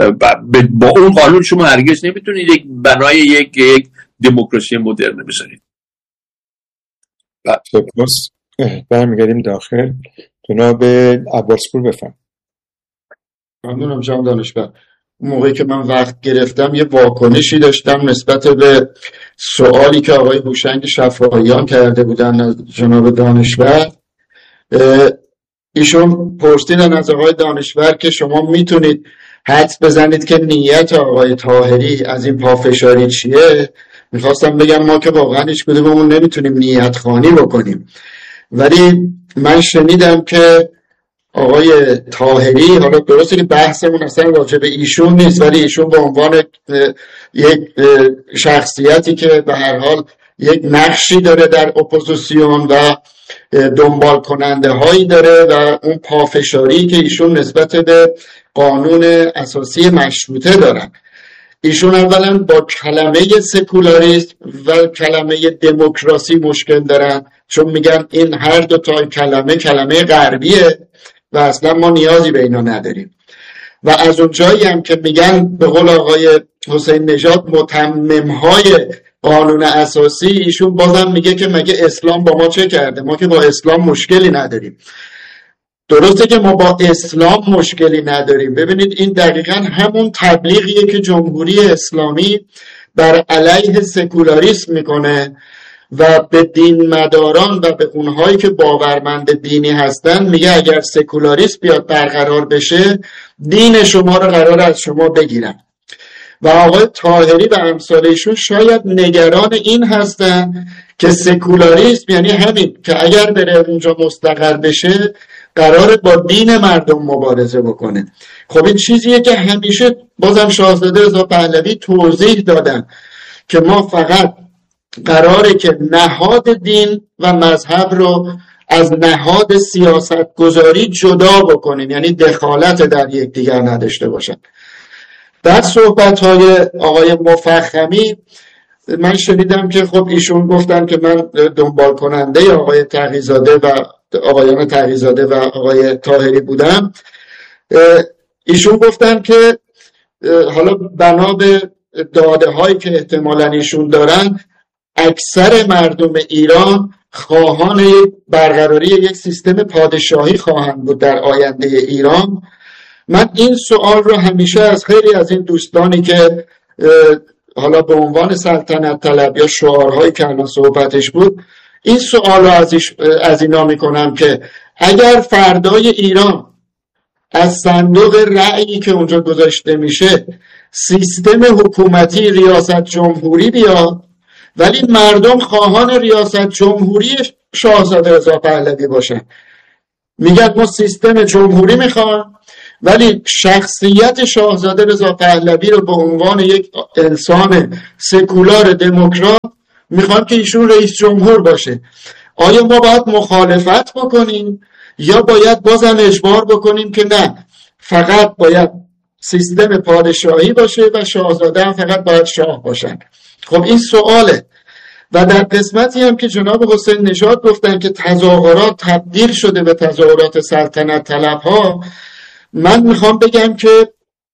A: با اون قانون شما هرگز نمیتونید یک بنای یک یک دموکراسی مدرن بذارید.
B: سپاس. برمیگردیم داخل. جناب عباسپور بفرمایید.
C: ممنونم جناب دانشور. موقعی که من وقت گرفتم یه واکنشی داشتم نسبت به سوالی که آقای هوشنگ شفاعیان کرده بودن از جناب دانشور. ایشون پرسیدن از آقای دانشور که شما میتونید حدس بزنید که نیت آقای طاهری از این پافشاری چیه. میخواستم بگم ما که واقعا هیچ کدوممون نمیتونیم نیت خوانی بکنیم، ولی من شنیدم که آقای طاهری، حالا درسته که بحثمون اصلا راجع به ایشون نیست، ولی ایشون به عنوان یک شخصیتی که به هر حال یک نقشی داره در اپوزیسیون و دنبال کننده هایی داره و اون پافشاری که ایشون نسبت به قانون اساسی مشروطه دارن. ایشون اولا با کلمه سکولاریسم و کلمه دموکراسی مشکل دارن، چون میگن این هر دو تا کلمه کلمه غربیه و اصلا ما نیازی به اینا نداریم. و از اون جایی هم که میگن به قول آقای حسین نژاد متمم‌های قانون اساسی، ایشون بازم میگه که مگه اسلام با ما چه کرده؟ ما که با اسلام مشکلی نداریم. درسته که ما با اسلام مشکلی نداریم. ببینید این دقیقاً همون تبلیغیه که جمهوری اسلامی بر علیه سکولاریسم میکنه و به دین مداران و به اونهایی که باورمند دینی هستن میگه اگر سکولاریسم بیاد برقرار بشه دین شما رو قرار از شما بگیرن. و آقای طاهری و امثالشون شاید نگران این هستن که سکولاریسم یعنی همین که اگر بره اونجا مستقر بشه قراره با دین مردم مبارزه بکنه. خب این چیزیه که همیشه بازم شاهزاده رضا پهلوی توضیح دادن که ما فقط قراره که نهاد دین و مذهب رو از نهاد سیاست گذاری جدا بکنیم، یعنی دخالت در یکدیگر نداشته باشن. در صحبت‌های آقای مفخمی من شنیدم که خب ایشون گفتن که من دنبال کننده آقای تقی‌زاده و آقایان تقی‌زاده و آقای طاهری بودم. ایشون گفتن که حالا بنا به داده هایی که احتمالاً ایشون دارن اکثر مردم ایران خواهان برقراری یک سیستم پادشاهی خواهند بود در آینده ایران من این سوال رو همیشه از خیلی از این دوستانی که حالا به عنوان سلطنت طلب یا شعارهایی که الان صحبتش بود، این سوال رو از, از اینا میکنم که اگر فردای ایران از صندوق رأیی که اونجا گذاشته میشه سیستم حکومتی ریاست جمهوری بیاد، ولی مردم خواهان ریاست جمهوری شاهزاده رضا پهلوی باشن، میگن ما سیستم جمهوری میخوام ولی شخصیت شاهزاده رضا پهلوی رو به عنوان یک انسان سکولار دموکرات میخوام که ایشون رئیس جمهور باشه. آیا ما باید مخالفت بکنیم یا باید بازم اجبار بکنیم که نه، فقط باید سیستم پادشاهی باشه و شاهزاده هم فقط باید شاه باشن؟ خب این سواله. و در قسمتی هم که جناب حسین نژاد گفتن که تظاهرات تبدیل شده به تظاهرات سلطنت طلب ها، من میخوام بگم که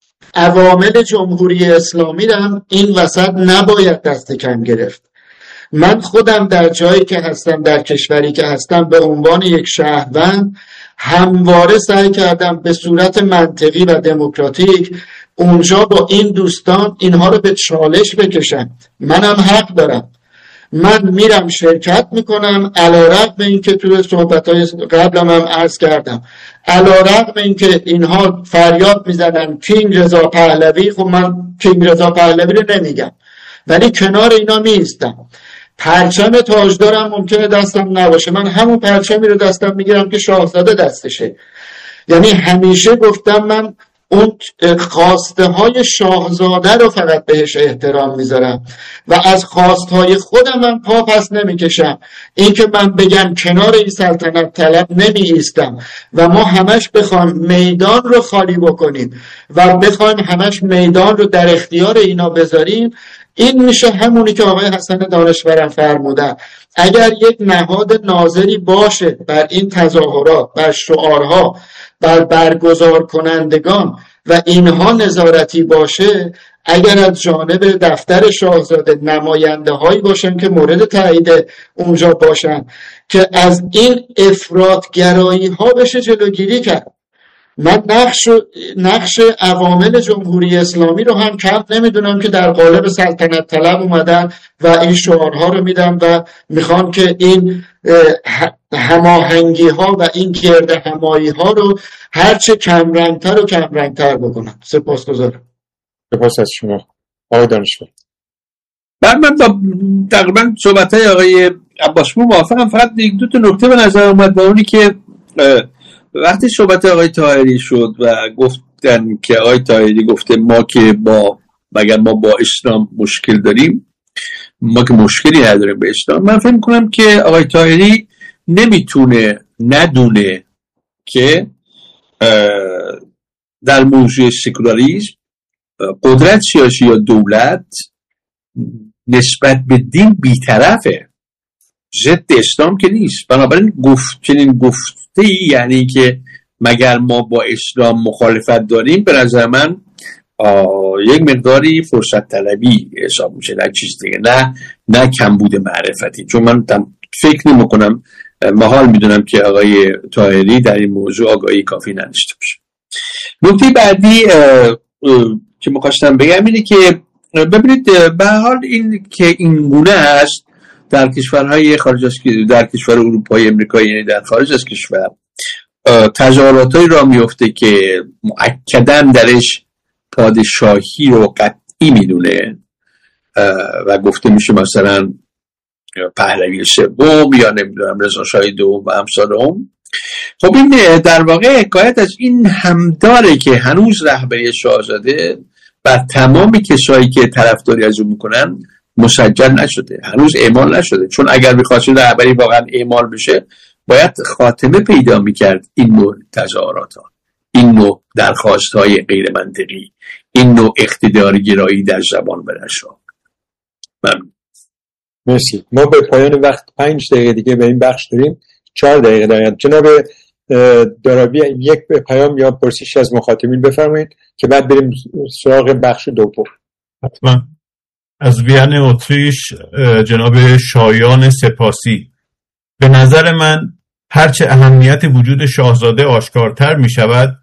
C: عوامل جمهوری اسلامی رو هم این وسط نباید دست کم گرفت. من خودم در جایی که هستم، در کشوری که هستم، به عنوان یک شهروند همواره سعی کردم به صورت منطقی و دموکراتیک اونجا با این دوستان اینها رو به چالش بکشم. منم حق دارم، من میرم شرکت میکنم، علیرغم اینکه توی صحبت‌های قبلم هم عرض کردم، علیرغم اینکه اینها فریاد میزنن کینگ رضا پهلوی، خب من کینگ رضا پهلوی رو نمیگم ولی کنار اینا میستم. پرچم تاجدارم ممکنه دستم نباشه، من همون پرچمی رو دستم میگیرم که شاهزاده دستشه. یعنی همیشه گفتم من اون خواسته های شاهزاده رو فقط بهش احترام میذارم و از خواست های خودم من پا پس نمیکشم. این که من بگم کنار این سلطنت طلب نمی ایستم و ما همش بخوایم میدان رو خالی بکنیم و بخوایم همش میدان رو در اختیار اینا بذاریم، این میشه همونی که آقای حسن دانشورم فرمودن. اگر یک نهاد ناظری باشه بر این تظاهرات، بر شعارها، بر برگزار کنندگان و اینها نظارتی باشه، اگر از جانب دفتر شاهزاده نماینده هایی باشن که مورد تایید اونجا باشن که از این افراطگرایی ها بشه جلوگیری کرد. من نقش نقش عوامل جمهوری اسلامی رو هم کم نمیدونم که در قالب سلطنت طلب اومدن و این شعارها رو میدن و میخوان که این هماهنگی ها و این گرد همایی ها رو هرچه کمرنگتر و کمرنگتر بکنن. سپاسگزارم.
B: سپاس از شما آقای دانشور.
A: من با تقریبا صحبت‌های آقای عباسپور موافقم، فقط یک دو تا نکته به نظر اومد با اونی که وقتی صحبت آقای طاهری شد و گفتن که آقای طاهری گفته ما که با مگر ما با اسلام مشکل داریم، ما که مشکلی نداریم به اسلام. من فکر می‌کنم که آقای طاهری نمیتونه ندونه که در موضوع سکولاریسم قدرت سیاسی یا دولت نسبت به دین بی‌طرفه، ضد اسلام که نیست. بنابراین گفت چنین گفته یعنی که مگر ما با اسلام مخالفت داریم، به نظر من یک مقداری فرصت طلبی حساب میشه، نه چیز دیگه، نه نه کمبود معرفتی. چون من فکر نمی کنم، محال میدونم که آقای طاهری در این موضوع آگاهی کافی نداشته باشه. نکته بعدی که می‌خواستم بگم اینه که ببینید به حال این که این گونه است در کشورهای خارج از در کشور اروپایی امریکایی، یعنی در خارج از کشور تظاهراتایی را میفته که مؤکداً درش پادشاهی رو قطعی میدونه و گفته میشه مثلا پهلوی سوم یا نمیدونم رضا شاه دوم و امثالهم. خب این در واقع حکایت از این هم داره که هنوز رهبری شاهزاده بر تمام کسایی که طرفداری از اون میکنن مسجل نشده، هنوز اعمال نشده. چون اگر بخواست رهبری واقعا اعمال بشه باید خاتمه پیدا میکرد این نوع تظاهرات ها، این نوع درخواست های غیر منطقی، این نوع اقتدار گرایی در زبان برشا. ممنون.
B: مرسی. ما به پایان وقت پنج دقیقه دیگه به این بخش داریم، چهار دقیقه داریم. جناب دارابی یک پیام یا پرسش از مخاطبین بفرمایید که بعد بریم سراغ بخش دوم.
E: حتما. از وین اتریش جناب شایان سپاسی: به نظر من هرچه اهمیت وجود شاهزاده آشکارتر می شود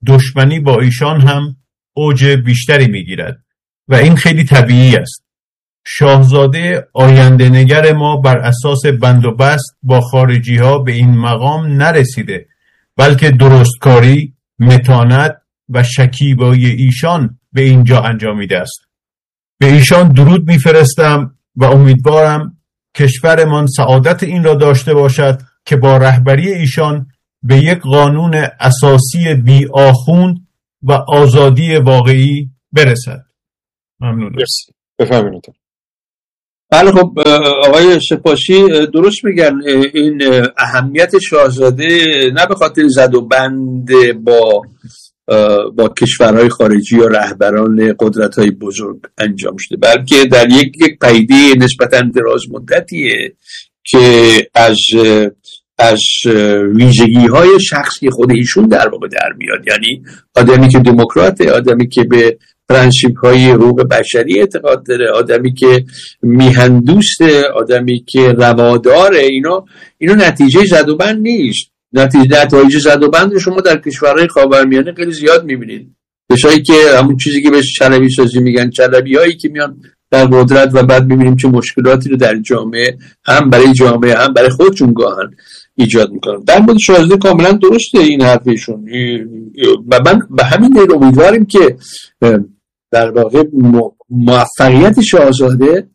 E: دشمنی با ایشان هم اوج بیشتری میگیرد و این خیلی طبیعی است. شاهزاده آینده نگر ما بر اساس بند و بست با خارجی ها به این مقام نرسیده، بلکه درستکاری، متانت و شکیبایی ایشان به اینجا انجامیده است. به ایشان درود میفرستم و امیدوارم کشورمان سعادت این را داشته باشد که با رهبری ایشان به یک قانون اساسی بی آخوند و آزادی واقعی برسد. ممنونم.
B: بفرمایید.
A: بله خب آقای سپاسی درست میگن. این اهمیت شاهزاده نه به خاطر زد و بند با با کشورهای خارجی یا رهبران قدرت‌های بزرگ انجام شده، بلکه در یک یک پدیده نسبتاً دراز مدتیه که از از ویژگی‌های شخصی خود ایشون در واقع در میاد. یعنی آدمی که دموکراته، آدمی که به پرنسیپ‌های حقوق بشری اعتقاد داره، آدمی که میهن دوسته، آدمی که رواداره. اینا اینا نتیجه زد و بند نیست. نتیجه نتایج زد و بند شما در کشورهای خاورمیانه خیلی زیاد می‌بینید. به‌شایی که همون چیزی که بهش چلبی سازی میگن، چلبی‌هایی که میان در قدرت و بعد می‌بینیم چه مشکلاتی رو در جامعه هم برای جامعه هم برای خودشون گاهن ایجاد میکنن. در مورد شاهزاده کاملا درسته این حرفشون و من به همین دلیل امیدواریم که در واقع موفقیت شاهزاده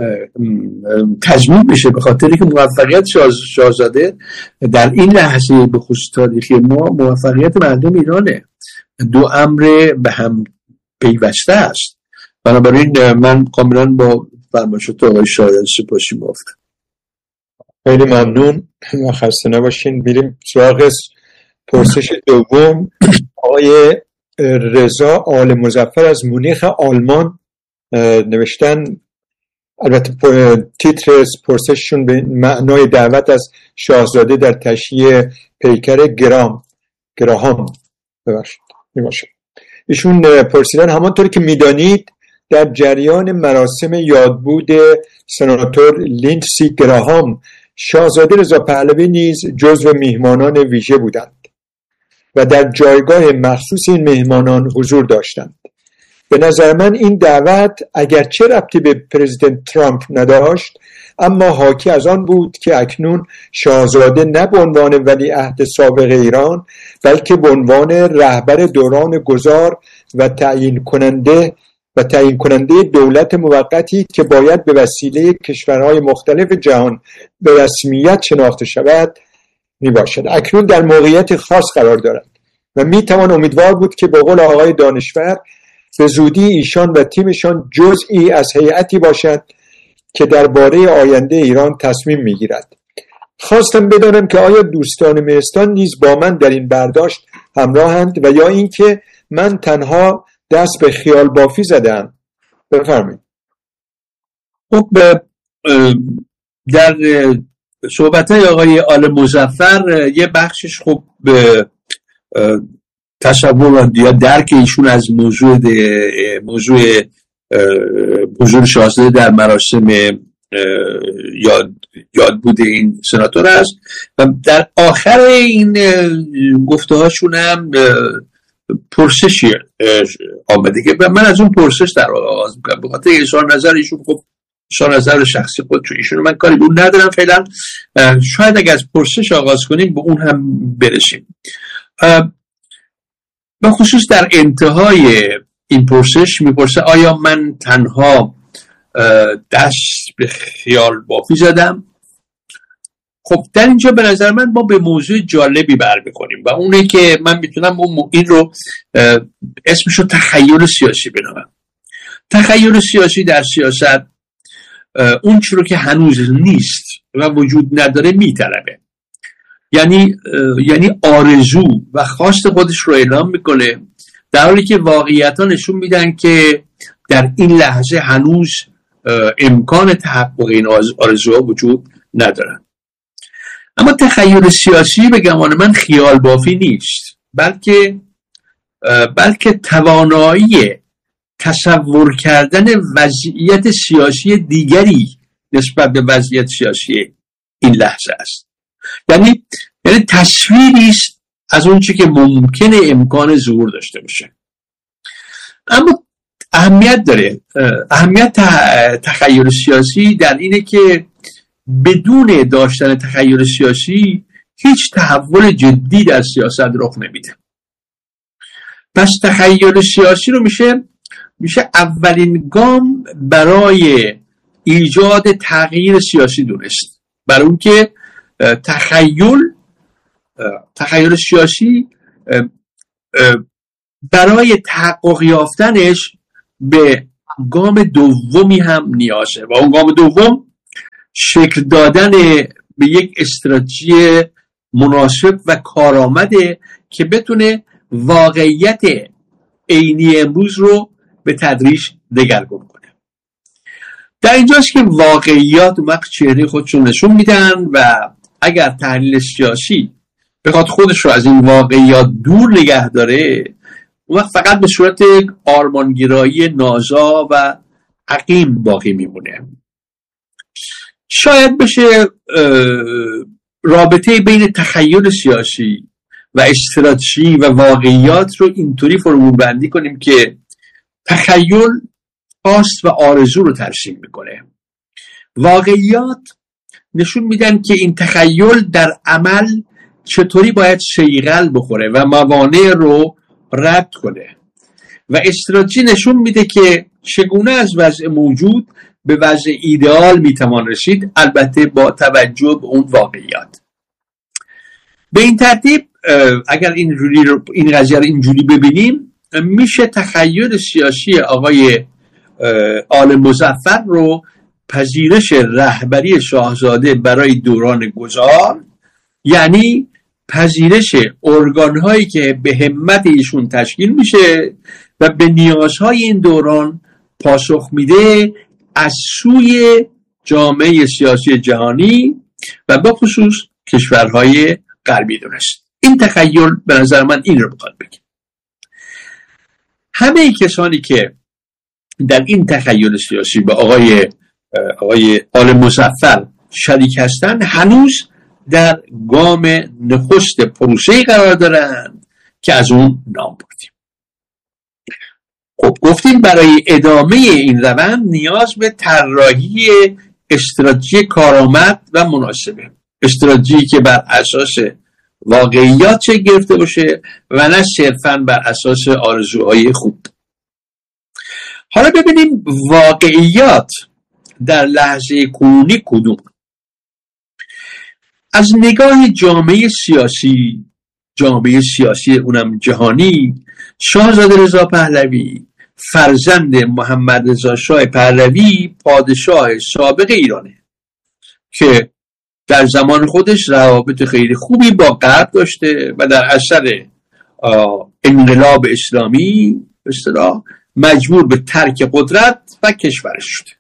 A: تضمین بشه، به خاطری که موفقیت شاهزاده در این لحظه به خصوص تاریخی ما موفقیت مردم ایرانه. دو امر به هم پیوسته است. بنابراین من کاملا با فرمایشات آقای شاهزاده سپاسی موافقم.
B: خیلی ممنون و خسته نباشین. میریم سراغ پرسش دوم. آقای رضا آل مظفر از مونیخ آلمان نوشتن، البته تیتر پرسششون به معنای دعوت از شاهزاده در تشییع پیکر گرام گراهام ببخشید میباشه. ایشون پرسیدن همانطوری که میدانید در جریان مراسم یادبود سناتور لیندسی گراهام شاهزاده رضا پهلوی نیز جزو میهمانان ویژه بودند و در جایگاه مخصوص این میهمانان حضور داشتند. به نظر من این دعوت اگرچه ربطی به پرزیدنت ترامپ نداشت، اما حاکی از آن بود که اکنون شاهزاده نه به عنوان ولیعهد سابق ایران بلکه به عنوان رهبر دوران گذار و تعیین کننده و تعیین کننده دولت موقتی که باید به وسیله کشورهای مختلف جهان به رسمیت شناخته شود می باشد. اکنون در موقعیت خاص قرار دارد و می توان امیدوار بود که به قول آقای دانشور به زودی ایشان و تیمشان جزئی از هیئتی باشد که درباره آینده ایران تصمیم می گیرد. خواستم بدانم که آیا دوستان مهستان نیز با من در این برداشت همراهند و یا اینکه من تنها دست به خیال بافی زدم. بفرمایید.
A: خب در صحبت‌های آقای آل مظفر یه بخشش خب تصور یا درک ایشون از موضوع موضوع حضور شاهزاده در مراسم یاد یاد بوده این سناتور است و در آخر این گفته هاشون هم پرسشی آمده که من از اون پرسش در آغاز میکنم به خاطر اظهار نظر ایشون. خب اظهار نظر شخصی خودشون ایشون من کاری به اون ندارم فعلا. شاید اگر از پرسش آغاز کنیم به اون هم برسیم. به خصوص در انتهای این پرسش میپرسه آیا من تنها دست به خیال بافی زدم؟ خب در اینجا به نظر من ما به موضوع جالبی بر می‌خوریم و اونه که من میتونم این رو اسمشو تخیل سیاسی بنامم. تخیل سیاسی در سیاست اون چیزی رو که هنوز نیست و وجود نداره میطلبه. یعنی یعنی آرزو و خواست خودش رو اعلام میکنه در حالی که واقعیت‌ها نشون میدن که در این لحظه هنوز امکان تحقق این آرزوها وجود ندارن. اما تخیل سیاسی به گمان من خیال بافی نیست، بلکه بلکه توانایی تصور کردن وضعیت سیاسی دیگری نسبت به وضعیت سیاسی این لحظه است. یعنی یعنی تصویری است از اون چی که ممکنه امکان ظهور داشته باشه. اما اهمیت داره، اهمیت تخیل سیاسی در اینه که بدون داشتن تخیل سیاسی هیچ تحول جدی در سیاست رخ نمیده. پس تخیل سیاسی رو میشه میشه اولین گام برای ایجاد تغییر سیاسی دونست، برای اون که تخیل تخیل سیاسی برای تحقق یافتنش به گام دومی هم نیازه و اون گام دوم شکل دادن به یک استراتژی مناسب و کارآمده که بتونه واقعیت عینی امروز رو به تدریج دگرگون کنه. در اینجاست که واقعیات وقت چهره خودشون نشون میدن و اگر تحلیل سیاسی بخواد خودش رو از این واقعیات دور نگه داره، اون وقت فقط به صورت آرمانگرایی نازا و عقیم باقی میمونه. شاید بشه رابطه بین تخیل سیاسی و استراتژی و واقعیات رو اینطوری فرمول بندی کنیم که تخیل خواست و آرزو رو ترسیم میکنه، واقعیات نشون میدن که این تخیل در عمل چطوری باید صیقل بخوره و موانع رو رد کنه و استراتژی نشون میده که چگونه از وضع موجود به وضع ایدئال میتوان رسید، البته با توجه به اون واقعیات. به این ترتیب اگر این این قضیه رو اینجوری ببینیم، میشه تخیل سیاسی آقای آل مظفر رو پذیرش رهبری شاهزاده برای دوران گذار، یعنی پذیرش ارگان‌هایی که به همت ایشون تشکیل میشه و به نیازهای این دوران پاسخ میده از سوی جامعه سیاسی جهانی و به خصوص کشورهای غربی دونست. این تخیل به نظر من این رو بخواد بگه. همه کسانی که در این تخیل سیاسی با آقای آقای آل مظفر شریک هستن هنوز در گام نخست پروسه‌ای قرار دارن که از اون نام بردیم. خب گفتیم برای ادامه این روند نیاز به طراحی استراتژی کارآمد و مناسبه، استراتژی که بر اساس واقعیات چه گرفته باشه و نه صرفاً بر اساس آرزوهای خوب. حالا ببینیم واقعیات در لحظه کنونی کدوم. از نگاه جامعه سیاسی، جامعه سیاسی اونم جهانی، شاهزاده رضا پهلوی فرزند محمد رضا شاه پهلوی پادشاه سابق ایرانه که در زمان خودش روابط خیلی خوبی با غرب داشته و در اثر انقلاب اسلامی به اصطلاح مجبور به ترک قدرت و کشورش شده.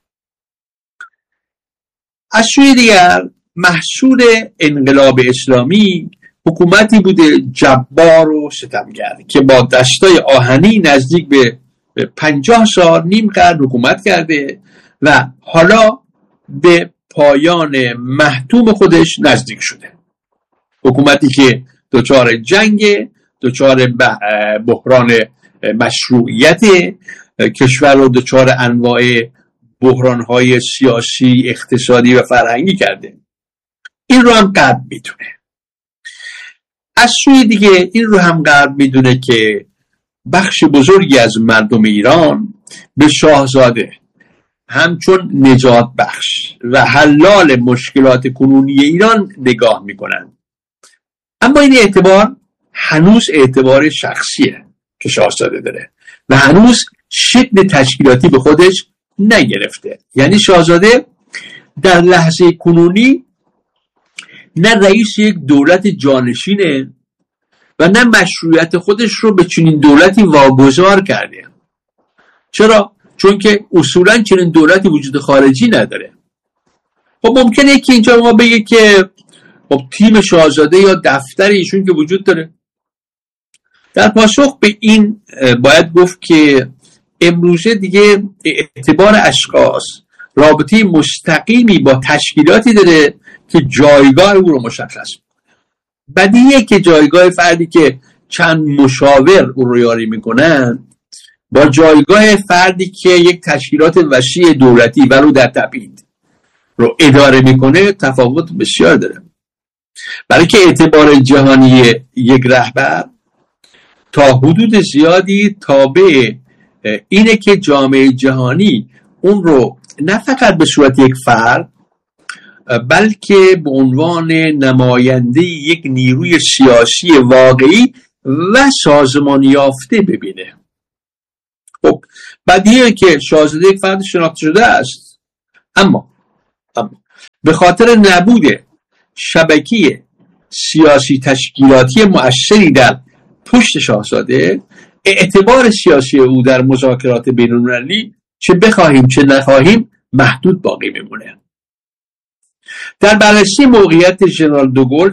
A: از سوی دیگر محصول انقلاب اسلامی حکومتی بوده جبار و ستمگر که با دستای آهنی نزدیک به پنجاه سال نیم قرن حکومت کرده و حالا به پایان محتوم خودش نزدیک شده. حکومتی که دچار جنگ، دچار بحران مشروعیت، کشور رو دچار انواع بحران‌های سیاسی، اقتصادی و فرهنگی کرده. این رو هم غرب میدونه. از سوی دیگه این رو هم غرب میدونه که بخش بزرگی از مردم ایران به شاهزاده همچون نجات بخش و حلال مشکلات کنونی ایران نگاه میکنن. اما این اعتبار هنوز اعتبار شخصیه که شاهزاده داره و هنوز شکل تشکیلاتی به خودش نگرفته. یعنی شاهزاده در لحظه کنونی نه رئیس یک دولت جانشینه و نه مشروعیت خودش رو به چنین دولتی واگذار کرده. چرا؟ چون که اصولا چنین دولتی وجود خارجی نداره. خب ممکنه که اینجا ما بگه که خب تیم شاهزاده یا دفتر ایشون که وجود داره. در پاسخ به این باید گفت که امروزه دیگه اعتبار اشخاص رابطه مستقیمی با تشکیلاتی داره که جایگاه او رو مشخص میکنه. بدیهیه که جایگاه فردی که چند مشاور او رو یاری میکنن با جایگاه فردی که یک تشکیلات وسیع دولتی ولو در تبعید رو اداره میکنه تفاوت بسیار داره. برای که اعتبار جهانی یک رهبر تا حدود زیادی تابع اینه که جامعه جهانی اون رو نه فقط به صورت یک فرد بلکه به عنوان نماینده یک نیروی سیاسی واقعی و سازمان یافته ببینه. خب بدیهیه که شاهزاده یک فرد شناخته شده است، اما اما به خاطر نبود شبکه سیاسی تشکیلاتی مؤثری در پشت شاهزاده، اعتبار سیاسی او در مذاکرات بین‌المللی چه بخواهیم چه نخواهیم محدود باقی میمونه. در بررسی موقعیت ژنرال دوگل